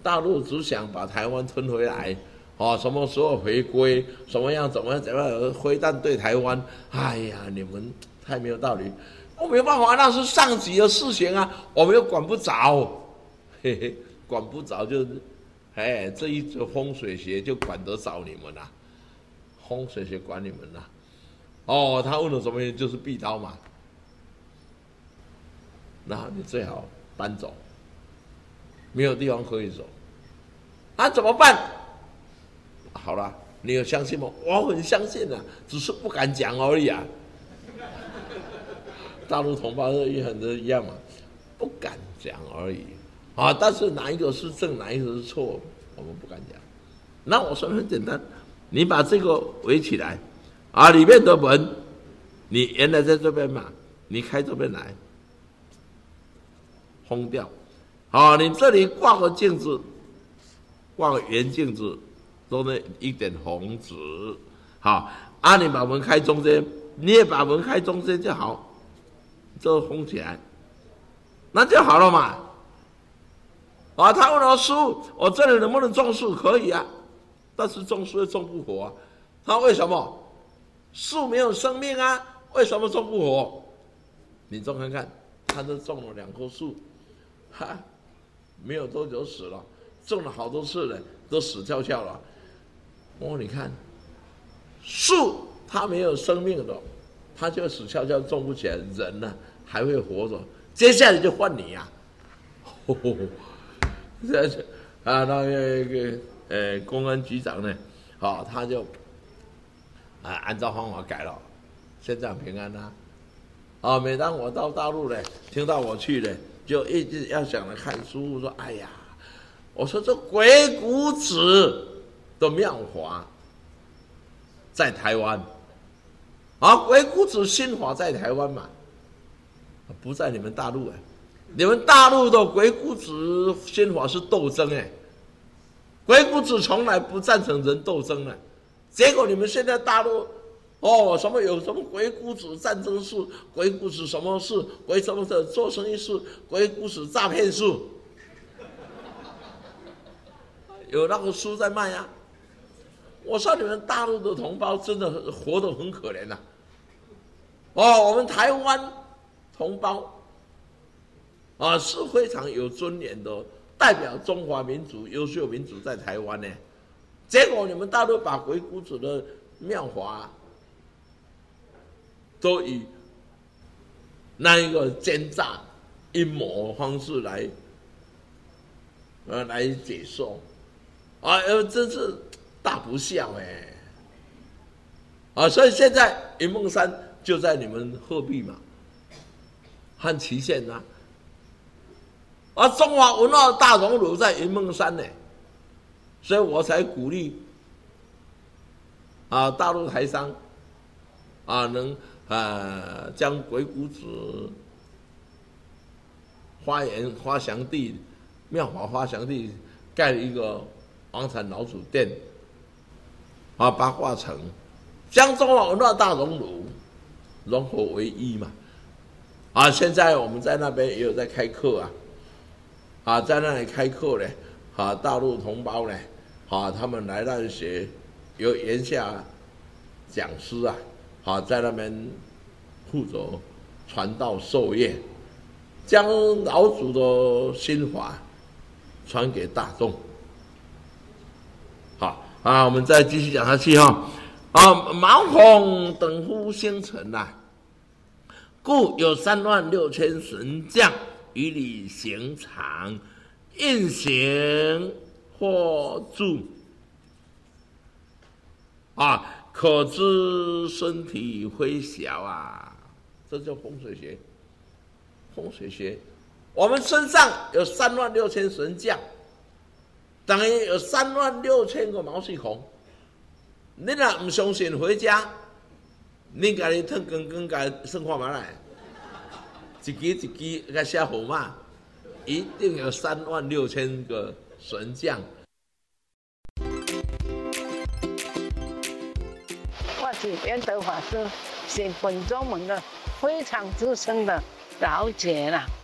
大陆只想把台湾吞回来，什么时候回归，怎么样，挥弹对台湾，哎呀，你们太没有道理，我没有办法，那是上级的事情啊，我们又管不着，嘿嘿，管不着就是，这一则风水学就管得着你们啦，风水学管你们啦，他问了什么原因，就是壁刀嘛，那你最好搬走，没有地方可以走，怎么办？好了，你有相信吗？我很相信啊，只是不敢讲而已啊。大陆同胞也很多一样嘛，不敢讲而已但是哪一个是正，哪一个是错，我们不敢讲。那我说很简单，你把这个围起来里面的门，你原来在这边嘛，你开这边来，封掉。你这里挂个镜子，挂个圆镜子，中间一点红纸，你把门开中间，你也把门开中间就好，这封起来，那就好了嘛。他问我树，我这里能不能种树？可以啊，但是种树又种不活他为什么？树没有生命啊，为什么种不活？你种看看，他就种了2棵树，没有多久死了，种了好多次了，都死翘翘了。你看，树它没有生命的，它就死翘翘，种不起来。人呢还会活着，接下来就换你呀。那个公安局长呢，他就按照方法改了，现在很平安啦。每当我到大陆呢，听到我去呢，就一直要想着看书，说哎呀，我说这鬼谷子的妙法在台湾，鬼谷子心法在台湾嘛，不在你们大陆你们大陆的鬼谷子心法是斗争鬼谷子从来不赞成人斗争结果你们现在大陆有什么鬼谷子战争术，鬼谷子什么术，鬼什么的做生意术，鬼谷子诈骗术，有那个书在卖啊。我说你们大陆的同胞真的活得很可怜我们台湾同胞是非常有尊严的，代表中华民族优秀民族在台湾结果你们大陆把鬼谷子的妙法都以那一个奸诈阴谋方式来解说真是大不孝所以现在云梦山就在你们鹤壁嘛，和旗县中华文化大熔炉在云梦山所以我才鼓励大陆台商能将鬼谷子花祥地妙法花祥地盖了一个王禅老祖殿八卦城，将中华文化大熔炉融合为一嘛现在我们在那边也有在开课在那里开课大陆同胞他们来那里学，有言下讲师在那边负责传道授业，将老祖的心法传给大众。我们再继续讲下去毛孔等乎星辰故有36000神将与你行常，运行或住可知身体微小这叫风水学。风水学，我们身上有36000神将，等于有36000个毛细孔。你若不相信，回家你家己烫光光，家算看嘛来，一支一支甲写号码，一定有36000个神将。 我是圆德法师，是本宗门的非常资深的老姐了。